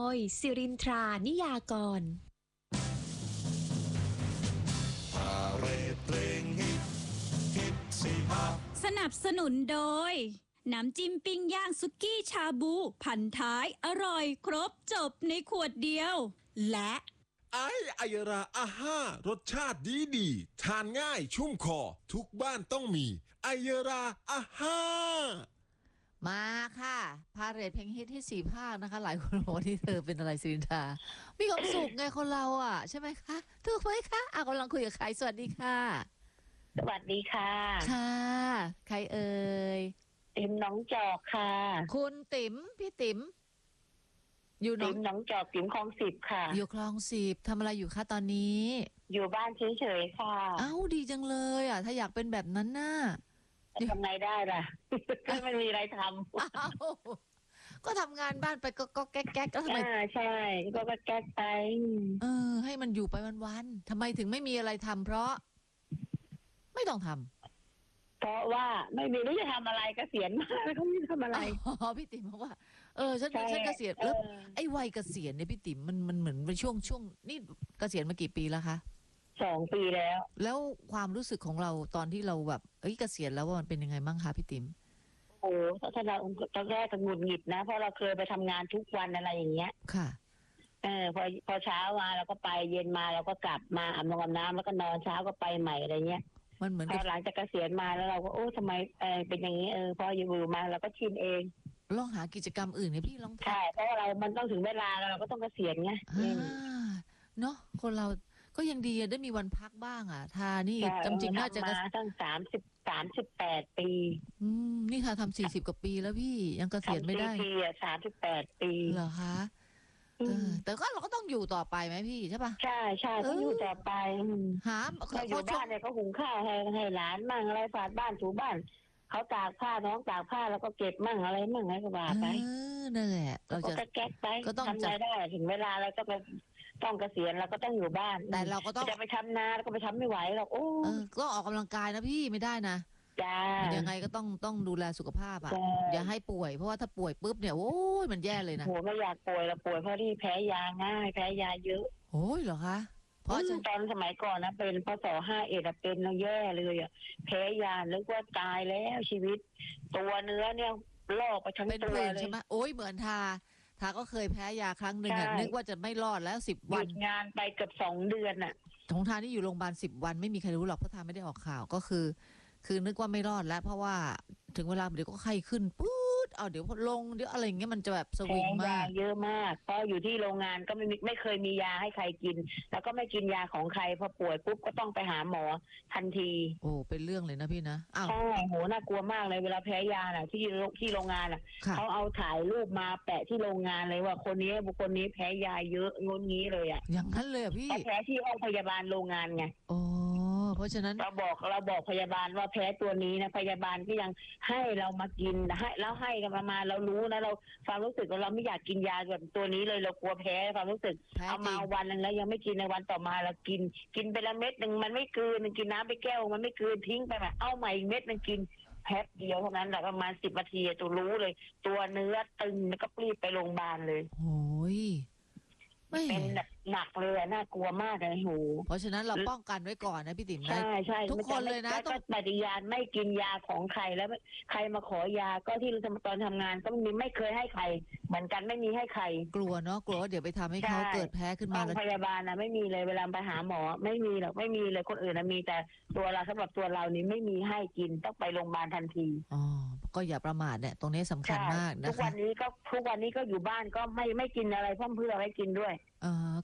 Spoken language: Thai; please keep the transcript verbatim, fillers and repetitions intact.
ยสิรินทรานิยากรพาเรดเพลงฮิตฮิตสี่ห้าสนับสนุนโดยน้ำจิ้มปิ้งย่างสุกี้ชาบูพันท้ายอร่อยครบจบในขวดเดียวและไอไอยราอาห้ารสชาติดีดีทานง่ายชุ่มคอทุกบ้านต้องมีไอยราอาห้ามาค่ะพาเรทเพลงฮิตที่สี่ภาคนะคะหลายคนบอกว่าที่เธอเป็นอะไรสิรินทรามีความสุขไงคนเราอ่ะใช่ไหมคะถูกไหมคะอ่ะกำลังคุยกับใครสวัสดีค่ะสวัสดีค่ะค่ะใครเอ่ยติ๋มหนองจอกค่ะคุณติ๋มพี่ติ๋มอยู่หนองติ๋มหนองจอกติ๋มคลองสิบค่ะอยู่คลองสิบทำอะไรอยู่คะตอนนี้อยู่บ้านเฉยๆค่ะเอ้าดีจังเลยอ่ะถ้าอยากเป็นแบบนั้นน่ะทำไงได้ล่ะก็ไม่มีอะไรทำก็ทำงานบ้านไปก็ก็แก๊กแก๊กแล้วทำไมใช่ก็ก็แก๊กไปเออให้มันอยู่ไปวันๆทำไมถึงไม่มีอะไรทำเพราะไม่ต้องทำเพราะว่าไม่มีรู้จะทำอะไรเกษียณมาแล้วก็ไม่ทำอะไรอ๋อพี่ติ๋มบอกว่าเออฉันฉันเกษียณแล้วไอ้วัยเกษียณเนี่ยพี่ติ๋มมันมันเหมือนเป็นช่วงช่วงนี่เกษียณมากี่ปีแล้วคะสองปีแล้วแล้วความรู้สึกของเราตอนที่เราแบบเอ้ยเกษียณแล้วว่ามันเป็นยังไงบ้างคะพี่ติ๋มโอ้ถ้าเราตอนแรกก็หงุดหงิดนะเพราะเราเคยไปทำงานทุกวันอะไรอย่างเงี้ยค่ะเออพอพอเช้ามาเราก็ไปเย็นมาเราก็กลับมาอาบน้ำอาบน้ำแล้วก็นอนเช้าก็ไปใหม่อะไรเงี้ยมันเหมือนพอหลังจากเกษียณมาแล้วเราก็โอ้ทำไมเออเป็นอย่างนี้เออพออยู่มาเราก็ชินเองลองหากิจกรรมอื่นให้พี่ลองใช่เพราะเรามันต้องถึงเวลาเราก็ต้องเกษียณไงเนาะคนเราก็ยังดีได้มีวันพักบ้างอ่ะทานี่จริงๆน่าจะมาตั้งสามสิบสามสิบแปดปีอืมนี่ค่ะทำสี่สิบกว่าปีแล้วพี่ยังเกษียณไม่ได้ปีอ่ะสามสิบแปดปีเหรอคะแต่ก็เราก็ต้องอยู่ต่อไปไหมพี่ใช่ปะใช่ใช่ต้องอยู่ต่อไปหาเขาอยู่บ้านเนี่ยก็หุงข้าวให้ให้หลานมั่งอะไรฝาดบ้านถูบ้านเขาตากผ้าน้องตากผ้าแล้วก็เก็บมั่งอะไรมั่งอะไรก็ว่าไปนั่นแหละเราจะแก๊กไปก็ต้องทำได้ถึงเวลาแล้วก็ไปต้องเกษียณเราก็ต้องอยู่บ้านแต่เราก็ต้องจะไปทำนาแล้วก็ไปทำไม่ไหวหรอกโอ้ก็ออกกำลังกายนะพี่ไม่ได้นะจ้ายังไงก็ต้องต้องดูแลสุขภาพอ่ะอย่าให้ป่วยเพราะว่าถ้าป่วยปุ๊บเนี่ยโอ้ยมันแย่เลยนะโหไม่อยากป่วยเราป่วยเพราะที่แพ้ยาง่ายแพ้ยาเยอะโอ้ยเหรอคะเพราะตอนสมัยก่อนนะเป็นพศห้าเอ็ดเป็นเราแย่เลยอ่ะแพ้ยานึกว่าตายแล้วชีวิตตัวเนื้อเนี่ยลอกไปทั้งตัวเลยใช่ไหมโอ้ยเหมือนทาทาก็เคยแพ้ยาครั้งหนึ่งอ่ะนึกว่าจะไม่รอดแล้วสิบวันงานไปเกือบสองเดือนอ่ะของทานี่อยู่โรงพยาบาลสิบวันไม่มีใครรู้หรอกเพราะทาไม่ได้ออกข่าวก็คือคือนึกว่าไม่รอดแล้วเพราะว่าถึงเวลาเดี๋ยวก็ไข้ขึ้นปื๊ดเอาเดี๋ยวพอลงเดี๋ยวอะไรอย่างเงี้ยมันจะแบบสวิงมากเยอะมากเพราะอยู่ที่โรงงานก็ไม่ไม่เคยมียาให้ใครกินแล้วก็ไม่กินยาของใครพอป่วยปุ๊บก็ต้องไปหาหมอทันทีโอ้เป็นเรื่องเลยนะพี่นะอ้าวใช่โหน่ากลัวมากเลยเวลาแพ้ยาน่ะที่ที่โรงงานอ่ะเขาเอาถ่ายรูปมาแปะที่โรงงานเลยว่าคนนี้บุคคลนี้แพ้ยาเยอะงนงี้เลยอ่ะอย่างนั้นเลยอ่ะพี่แพ้ที่ห้องพยาบาลโรงงานไงโอ้เพราะฉะนั้นเราบอกเราบอกพยาบาลว่าแพ้ตัวนี้นะพยาบาลก็ยังให้เรามากินให้แล้วให้กันมาเรารู้นะเราความรู้สึกเราไม่อยากกินยาแบบตัวนี้เลยเรากลัวแพ้ความรู้สึกเอามาวันนึงแล้วยังไม่กินในวันต่อมาเรากินกินไปละเม็ดหนึ่งมันไม่กลืนกินน้ำไปแก้วมันไม่กลืนทิ้งไปแบบเอาใหม่อีกเม็ดนึงกินแป๊บเดียวเท่านั้นแหละประมาณสิบนาทีตัวรู้เลยตัวเนื้อตึงแล้วก็รีบไปโรงพยาบาลเลยโอ้ยเป็นแบบหนักเลยน่ากลัวมากเลยโหเพราะฉะนั้นเราป้องกันไว้ก่อนนะพี่ติ๋มนะใช่ใช่ทุกคนเลยนะต้องปฏิญาณไม่กินยาของใครแล้วใครมาขอยาก็ที่ตอนทำงานก็มีไม่เคยให้ใครเหมือนกันไม่มีให้ใครกลัวเนาะกลัวว่าเดี๋ยวไปทำให้เขาเกิดแพ้ขึ้นมาแล้วพยาบาลนะไม่มีเลยเวลาไปหาหมอไม่มีหรอกไม่มีเลยคนอื่นนะมีแต่ตัวเราสำหรับตัวเรานี่ไม่มีให้กินต้องไปโรงพยาบาลทันทีอ๋อก็อย่าประมาทเนี่ยตรงนี้สำคัญมากนะคะทุกวันนี้ก็ทุกวันนี้ก็อยู่บ้านก็ไม่ไม่กินอะไรเพิ่มเพื่อให้กินด้วยอ่า